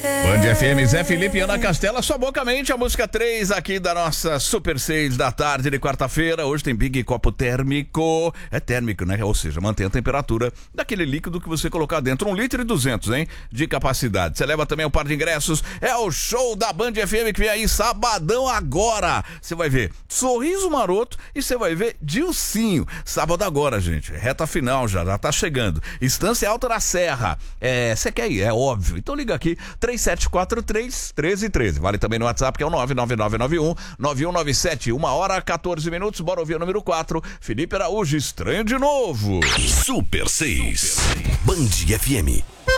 Band FM, Zé Felipe e Ana Castela, sua boca mente, a música 3 aqui da nossa Super 6 da tarde de quarta-feira. Hoje tem Big Copo Térmico, é térmico, né? Ou seja, mantém a temperatura daquele líquido que você colocar dentro, 1,2 litro, hein? De capacidade. Você leva também um par de ingressos, é o show da Band FM que vem aí sabadão agora. Você vai ver Sorriso Maroto e você vai ver Dilcinho. Sábado agora, gente, reta final já tá chegando. Estância Alta da Serra, você quer ir, é óbvio. Então liga aqui, 3743-1313. Vale também no WhatsApp, que é o 99991-9197. 1h14, bora ouvir o número 4. Felipe Araújo, Estranho de Novo. Super 6. Band FM.